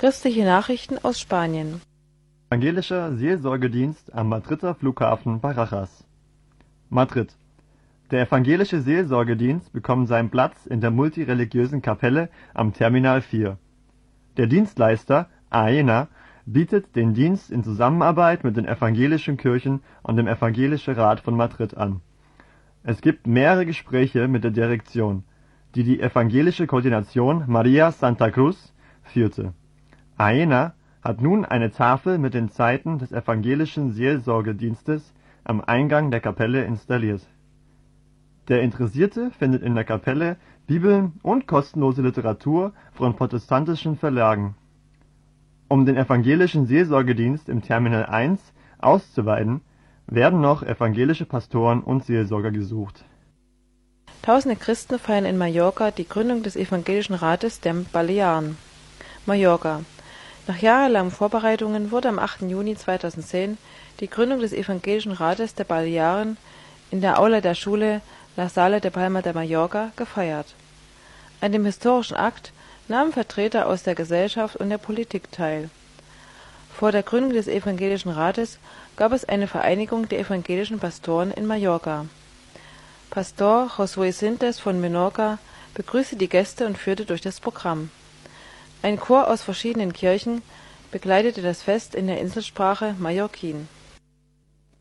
Christliche Nachrichten aus Spanien. Evangelischer Seelsorgedienst am Madrider Flughafen Barajas. Madrid. Der evangelische Seelsorgedienst bekommt seinen Platz in der multireligiösen Kapelle am Terminal 4. Der Dienstleister, AENA, bietet den Dienst in Zusammenarbeit mit den evangelischen Kirchen und dem Evangelischen Rat von Madrid an. Es gibt mehrere Gespräche mit der Direktion, die die evangelische Koordination María Santa Cruz führte. AENA hat nun eine Tafel mit den Zeiten des evangelischen Seelsorgedienstes am Eingang der Kapelle installiert. Der Interessierte findet in der Kapelle Bibeln und kostenlose Literatur von protestantischen Verlagen. Um den evangelischen Seelsorgedienst im Terminal 1 auszuweiten, werden noch evangelische Pastoren und Seelsorger gesucht. Tausende Christen feiern in Mallorca die Gründung des Evangelischen Rates der Balearen. Mallorca. Nach jahrelangen Vorbereitungen wurde am 8. Juni 2010 die Gründung des Evangelischen Rates der Balearen in der Aula der Schule La Sala de Palma de Mallorca gefeiert. An dem historischen Akt nahmen Vertreter aus der Gesellschaft und der Politik teil. Vor der Gründung des Evangelischen Rates gab es eine Vereinigung der evangelischen Pastoren in Mallorca. Pastor Josué Sintes von Menorca begrüßte die Gäste und führte durch das Programm. Ein Chor aus verschiedenen Kirchen begleitete das Fest in der Inselsprache Mallorquin.